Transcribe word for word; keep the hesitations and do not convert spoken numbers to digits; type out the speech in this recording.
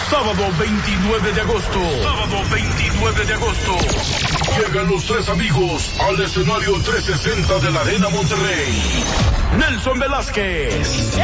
Sábado veintinueve de agosto. Sábado veintinueve de agosto. Llegan los tres amigos al escenario trescientos sesenta de la Arena Monterrey. Nelson Velázquez.